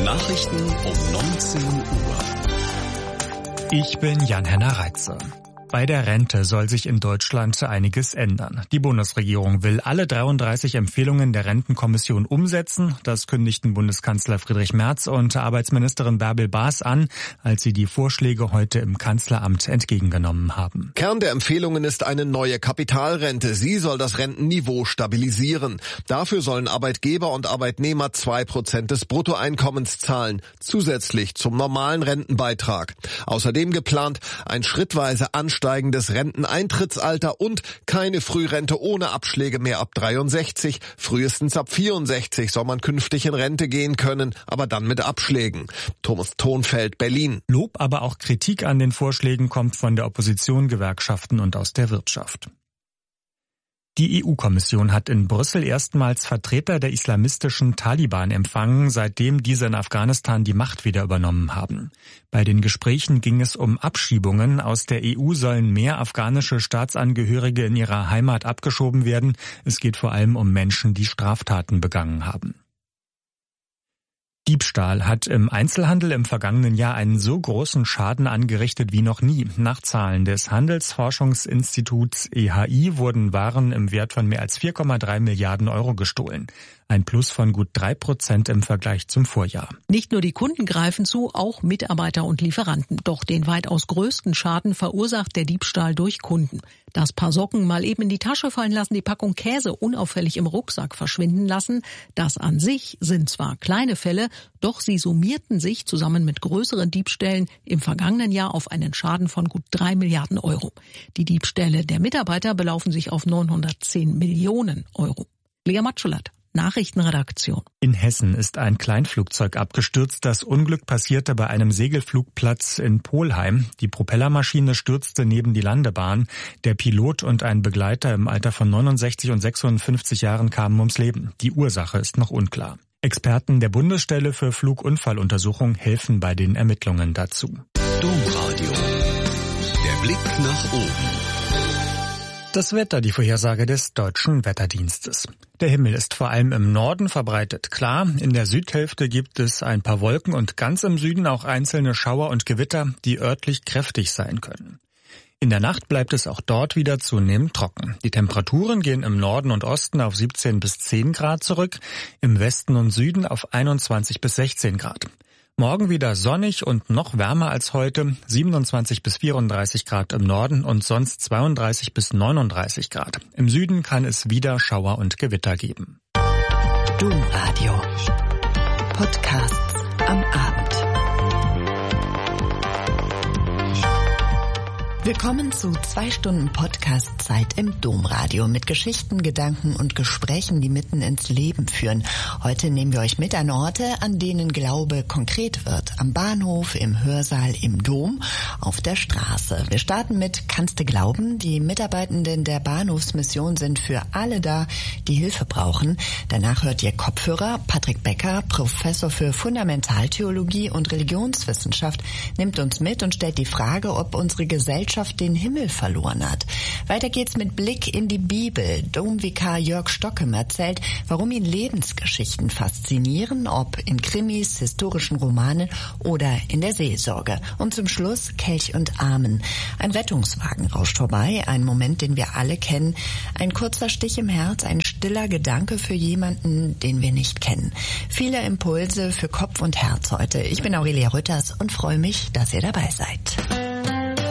Nachrichten um 19 Uhr. Ich bin Jan-Henner Reitze. Bei der Rente soll sich in Deutschland einiges ändern. Die Bundesregierung will alle 33 Empfehlungen der Rentenkommission umsetzen. Das kündigten Bundeskanzler Friedrich Merz und Arbeitsministerin Bärbel Baas an, als sie die Vorschläge heute im Kanzleramt entgegengenommen haben. Kern der Empfehlungen ist eine neue Kapitalrente. Sie soll das Rentenniveau stabilisieren. Dafür sollen Arbeitgeber und Arbeitnehmer 2% des Bruttoeinkommens zahlen, zusätzlich zum normalen Rentenbeitrag. Außerdem geplant ein schrittweise ansteigendes Renteneintrittsalter und keine Frührente ohne Abschläge mehr ab 63. Frühestens ab 64 soll man künftig in Rente gehen können, aber dann mit Abschlägen. Thomas Thonfeld, Berlin. Lob, aber auch Kritik an den Vorschlägen kommt von der Opposition, Gewerkschaften und aus der Wirtschaft. Die EU-Kommission hat in Brüssel erstmals Vertreter der islamistischen Taliban empfangen, seitdem diese in Afghanistan die Macht wieder übernommen haben. Bei den Gesprächen ging es um Abschiebungen. Aus der EU sollen mehr afghanische Staatsangehörige in ihrer Heimat abgeschoben werden. Es geht vor allem um Menschen, die Straftaten begangen haben. Diebstahl hat im Einzelhandel im vergangenen Jahr einen so großen Schaden angerichtet wie noch nie. Nach Zahlen des Handelsforschungsinstituts EHI wurden Waren im Wert von mehr als 4,3 Milliarden Euro gestohlen. Ein Plus von gut 3% im Vergleich zum Vorjahr. Nicht nur die Kunden greifen zu, auch Mitarbeiter und Lieferanten. Doch den weitaus größten Schaden verursacht der Diebstahl durch Kunden. Das Paar Socken mal eben in die Tasche fallen lassen, die Packung Käse unauffällig im Rucksack verschwinden lassen. Das an sich sind zwar kleine Fälle, doch sie summierten sich zusammen mit größeren Diebstählen im vergangenen Jahr auf einen Schaden von gut 3 Milliarden Euro. Die Diebstähle der Mitarbeiter belaufen sich auf 910 Millionen Euro. Lea Matschulat, Nachrichtenredaktion. In Hessen ist ein Kleinflugzeug abgestürzt. Das Unglück passierte bei einem Segelflugplatz in Polheim. Die Propellermaschine stürzte neben die Landebahn. Der Pilot und ein Begleiter im Alter von 69 und 56 Jahren kamen ums Leben. Die Ursache ist noch unklar. Experten der Bundesstelle für Flugunfalluntersuchung helfen bei den Ermittlungen dazu. Domradio. Der Blick nach oben. Das Wetter, die Vorhersage des Deutschen Wetterdienstes. Der Himmel ist vor allem im Norden verbreitet klar. In der Südhälfte gibt es ein paar Wolken und ganz im Süden auch einzelne Schauer und Gewitter, die örtlich kräftig sein können. In der Nacht bleibt es auch dort wieder zunehmend trocken. Die Temperaturen gehen im Norden und Osten auf 17 bis 10 Grad zurück, im Westen und Süden auf 21 bis 16 Grad. Morgen wieder sonnig und noch wärmer als heute, 27 bis 34 Grad im Norden und sonst 32 bis 39 Grad. Im Süden kann es wieder Schauer und Gewitter geben. Domradio. Podcasts am Abend. Willkommen zu 2 Stunden Podcast-Zeit im Domradio mit Geschichten, Gedanken und Gesprächen, die mitten ins Leben führen. Heute nehmen wir euch mit an Orte, an denen Glaube konkret wird. Am Bahnhof, im Hörsaal, im Dom, auf der Straße. Wir starten mit Kannst du glauben? Die Mitarbeitenden der Bahnhofsmission sind für alle da, die Hilfe brauchen. Danach hört ihr Kopfhörer. Patrick Becker, Professor für Fundamentaltheologie und Religionswissenschaft, nimmt uns mit und stellt die Frage, ob unsere Gesellschaft den Himmel verloren hat. Weiter geht's mit Blick in die Bibel. Domvikar Jörg Stockem erzählt, warum ihn Lebensgeschichten faszinieren, ob in Krimis, historischen Romanen oder in der Seelsorge. Und zum Schluss Kelch und Amen. Ein Rettungswagen rauscht vorbei, ein Moment, den wir alle kennen. Ein kurzer Stich im Herz, ein stiller Gedanke für jemanden, den wir nicht kennen. Viele Impulse für Kopf und Herz heute. Ich bin Aurelia Rütters und freue mich, dass ihr dabei seid.